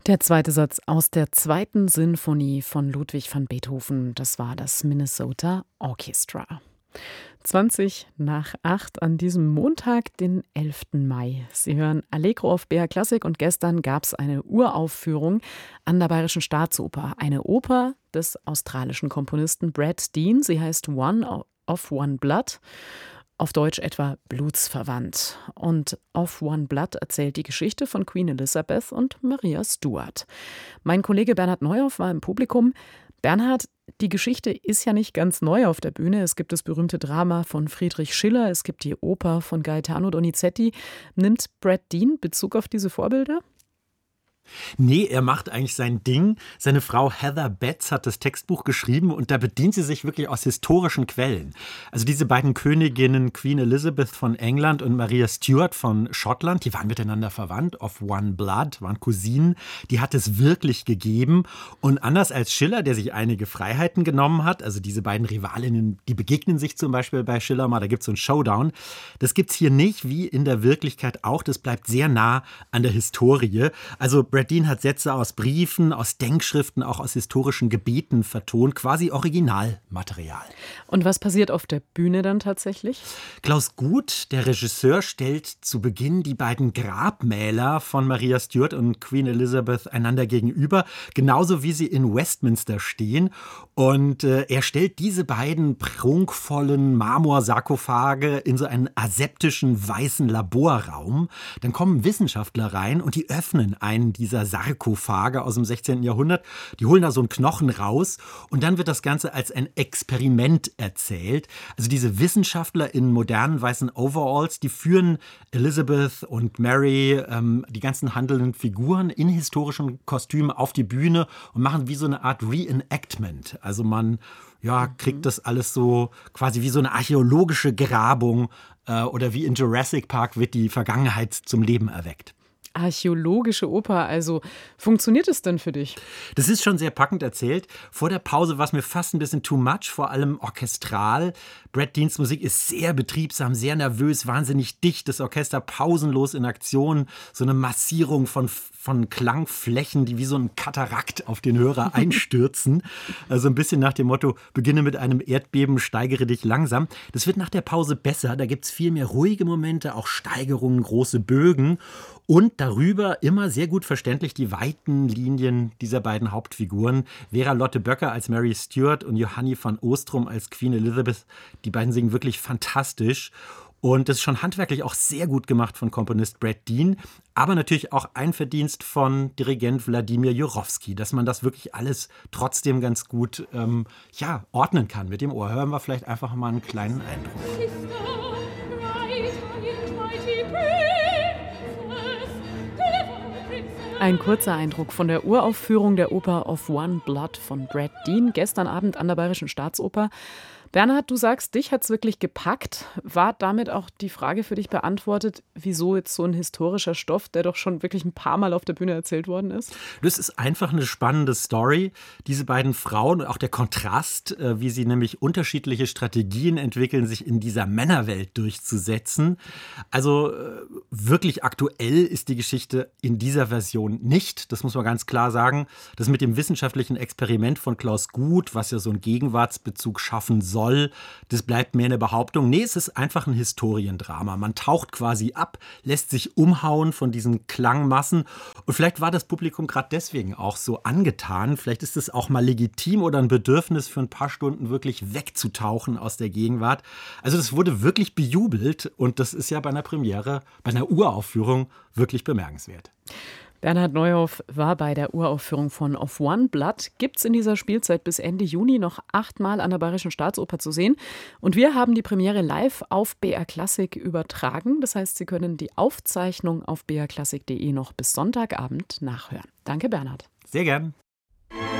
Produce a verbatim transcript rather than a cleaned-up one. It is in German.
Der zweite Satz aus der zweiten Sinfonie von Ludwig van Beethoven, das war das Minnesota Orchestra. zwanzig nach acht an diesem Montag, den elften Mai. Sie hören Allegro auf B R Klassik und gestern gab es eine Uraufführung an der Bayerischen Staatsoper. Eine Oper des australischen Komponisten Brad Dean. Sie heißt One of One Blood. Auf Deutsch etwa Blutsverwandt. Und Of One Blood erzählt die Geschichte von Queen Elizabeth und Maria Stuart. Mein Kollege Bernhard Neuhoff war im Publikum. Bernhard, die Geschichte ist ja nicht ganz neu auf der Bühne. Es gibt das berühmte Drama von Friedrich Schiller, es gibt die Oper von Gaetano Donizetti. Nimmt Brad Dean Bezug auf diese Vorbilder? Nee, er macht eigentlich sein Ding. Seine Frau Heather Betts hat das Textbuch geschrieben und da bedient sie sich wirklich aus historischen Quellen. Also diese beiden Königinnen, Queen Elizabeth von England und Maria Stuart von Schottland, die waren miteinander verwandt, of one blood, waren Cousinen. Die hat es wirklich gegeben. Und anders als Schiller, der sich einige Freiheiten genommen hat, also diese beiden Rivalinnen, die begegnen sich zum Beispiel bei Schiller mal, da gibt es so einen Showdown. Das gibt es hier nicht, wie in der Wirklichkeit auch. Das bleibt sehr nah an der Historie. Also Brad Dean hat Sätze aus Briefen, aus Denkschriften, auch aus historischen Gebeten vertont, quasi Originalmaterial. Und was passiert auf der Bühne dann tatsächlich? Klaus Guth, der Regisseur, stellt zu Beginn die beiden Grabmäler von Maria Stuart und Queen Elizabeth einander gegenüber, genauso wie sie in Westminster stehen. Und äh, er stellt diese beiden prunkvollen Marmorsarkophage in so einen aseptischen weißen Laborraum. Dann kommen Wissenschaftler rein und die öffnen einen dieser Sarkophage aus dem sechzehnten Jahrhundert. Die holen da so einen Knochen raus und dann wird das Ganze als ein Experiment erzählt. Also diese Wissenschaftler in modernen weißen Overalls, die führen Elizabeth und Mary, ähm, die ganzen handelnden Figuren in historischen Kostümen auf die Bühne und machen wie so eine Art Reenactment. Also man ja, kriegt das alles so quasi wie so eine archäologische Grabung äh, oder wie in Jurassic Park wird die Vergangenheit zum Leben erweckt. Archäologische Oper, also funktioniert es denn für dich? Das ist schon sehr packend erzählt. Vor der Pause war es mir fast ein bisschen too much, vor allem orchestral. Brad Deans Musik ist sehr betriebsam, sehr nervös, wahnsinnig dicht. Das Orchester pausenlos in Aktion, so eine Massierung von, von Klangflächen, die wie so ein Katarakt auf den Hörer einstürzen. Also ein bisschen nach dem Motto, beginne mit einem Erdbeben, steigere dich langsam. Das wird nach der Pause besser, da gibt es viel mehr ruhige Momente, auch Steigerungen, große Bögen. Und darüber immer sehr gut verständlich die weiten Linien dieser beiden Hauptfiguren. Vera Lotte Böcker als Mary Stuart und Johanni van Ostrom als Queen Elizabeth. Die beiden singen wirklich fantastisch. Und das ist schon handwerklich auch sehr gut gemacht von Komponist Brad Dean. Aber natürlich auch ein Verdienst von Dirigent Wladimir Jurowski, dass man das wirklich alles trotzdem ganz gut ähm, ja, ordnen kann mit dem Ohr. Hören wir vielleicht einfach mal einen kleinen Eindruck. Ein kurzer Eindruck von der Uraufführung der Oper Of One Blood von Brad Dean gestern Abend an der Bayerischen Staatsoper. Bernhard, du sagst, dich hat's wirklich gepackt. War damit auch die Frage für dich beantwortet, wieso jetzt so ein historischer Stoff, der doch schon wirklich ein paar Mal auf der Bühne erzählt worden ist? Das ist einfach eine spannende Story. Diese beiden Frauen und auch der Kontrast, wie sie nämlich unterschiedliche Strategien entwickeln, sich in dieser Männerwelt durchzusetzen. Also wirklich aktuell ist die Geschichte in dieser Version nicht. Das muss man ganz klar sagen. Das mit dem wissenschaftlichen Experiment von Klaus Guth, was ja so einen Gegenwartsbezug schaffen soll, das bleibt mehr eine Behauptung. Nee, es ist einfach ein Historiendrama. Man taucht quasi ab, lässt sich umhauen von diesen Klangmassen. Und vielleicht war das Publikum gerade deswegen auch so angetan. Vielleicht ist es auch mal legitim oder ein Bedürfnis für ein paar Stunden wirklich wegzutauchen aus der Gegenwart. Also das wurde wirklich bejubelt und das ist ja bei einer Premiere, bei einer Uraufführung wirklich bemerkenswert. Bernhard Neuhoff war bei der Uraufführung von Of One Blood. Gibt es in dieser Spielzeit bis Ende Juni noch achtmal an der Bayerischen Staatsoper zu sehen. Und wir haben die Premiere live auf B R Klassik übertragen. Das heißt, Sie können die Aufzeichnung auf b r klassik punkt de noch bis Sonntagabend nachhören. Danke, Bernhard. Sehr gern.